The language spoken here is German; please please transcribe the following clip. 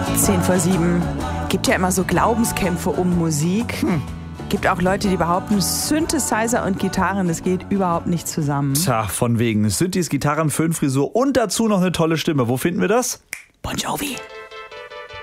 10:07. Gibt ja immer so Glaubenskämpfe um Musik. Gibt auch Leute, die behaupten, Synthesizer und Gitarren, das geht überhaupt nicht zusammen. Tja, von wegen. Synthes, Gitarren, Föhnfrisur und dazu noch eine tolle Stimme. Wo finden wir das? Bon Jovi.